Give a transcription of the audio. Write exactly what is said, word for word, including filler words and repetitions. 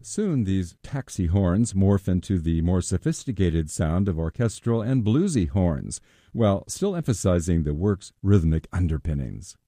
Soon these taxi horns morph into the more sophisticated sound of orchestral and bluesy horns, while still emphasizing the work's rhythmic underpinnings.